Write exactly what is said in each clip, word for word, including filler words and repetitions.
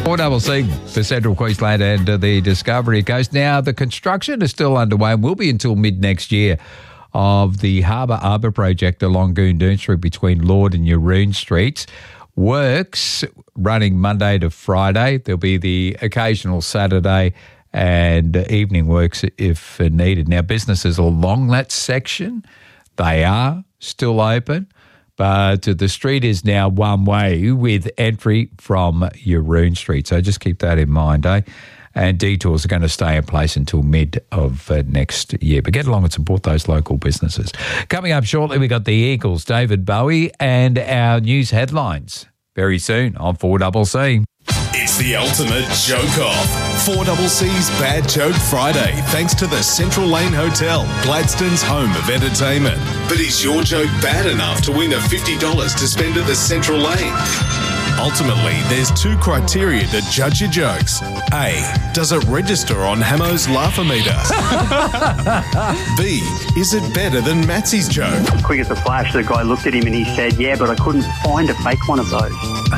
four C C for Central Queensland and uh, the Discovery Coast. Now, the construction is still underway and will be until mid-next year of the Harbour Arbour project along Goondoon Street between Lord and Yaroon Streets. Works running Monday to Friday. There'll be the occasional Saturday and evening works if needed. Now, businesses along that section, they are still open, but the street is now one way with entry from Yaroon Street. So just keep that in mind, eh? And detours are going to stay in place until mid of uh, next year. But get along and support those local businesses. Coming up shortly, we got the Eagles, David Bowie, and our news headlines very soon on four C C. It's the ultimate joke-off. four C C's Bad Joke Friday, thanks to the Central Lane Hotel, Gladstone's home of entertainment. But is your joke bad enough to win a fifty dollars to spend at the Central Lane? Ultimately, there's two criteria to judge your jokes. A, does it register on Hamo's Laugh-O-Meter? B, is it better than Matsy's joke? Quick as a flash, the guy looked at him and he said, yeah, but I couldn't find a fake one of those.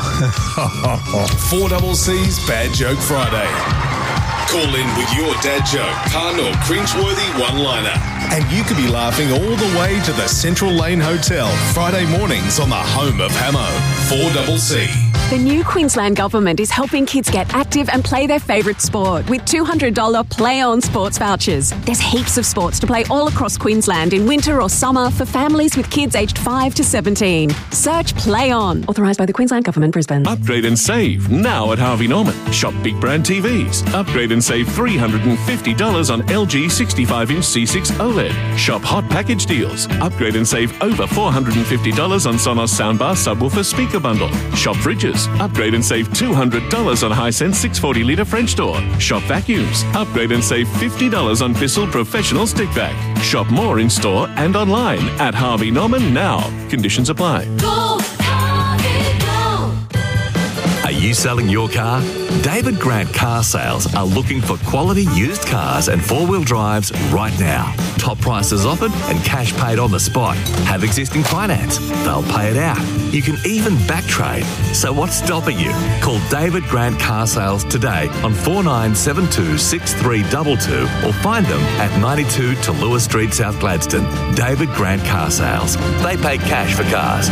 four C C's Bad Joke Friday. Call in with your dad joke, pun or cringeworthy one-liner. And you could be laughing all the way to the Central Lane Hotel Friday mornings on the home of Hamo. four C C. The new Queensland Government is helping kids get active and play their favourite sport with two hundred dollars Play On sports vouchers. There's heaps of sports to play all across Queensland in winter or summer for families with kids aged five to seventeen. Search Play On. Authorised by the Queensland Government, Brisbane. Upgrade and save now at Harvey Norman. Shop big brand T Vs. Upgrade and save three hundred fifty dollars on L G sixty-five inch C six OLED. Shop hot package deals. Upgrade and save over four hundred fifty dollars on Sonos soundbar subwoofer speaker bundle. Shop fridges. Upgrade and save two hundred dollars on Hisense six hundred forty litre French door. Shop vacuums. Upgrade and save fifty dollars on Bissell Professional Stick Vac. Shop more in store and online at Harvey Norman now. Conditions apply. Go, Harvey, go. Are you selling your car? David Grant Car Sales are looking for quality used cars and four-wheel drives right now. Top prices offered and cash paid on the spot. Have existing finance. They'll pay it out. You can even back trade. So what's stopping you? Call David Grant Car Sales today on four nine seven two, six three two two or find them at ninety-two to Lewis Street, South Gladstone. David Grant Car Sales. They pay cash for cars.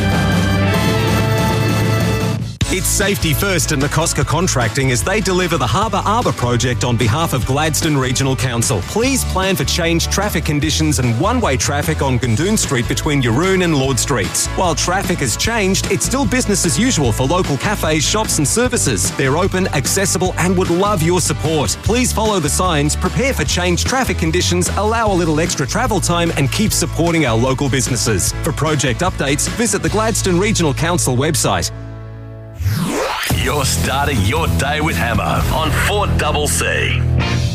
It's safety first in McCosker Contracting as they deliver the Harbour Arbour project on behalf of Gladstone Regional Council. Please plan for changed traffic conditions and one-way traffic on Goondoon Street between Yaroon and Lord Streets. While traffic has changed, it's still business as usual for local cafes, shops and services. They're open, accessible and would love your support. Please follow the signs, prepare for changed traffic conditions, allow a little extra travel time and keep supporting our local businesses. For project updates, visit the Gladstone Regional Council website. You're starting your day with Hammer on four C C.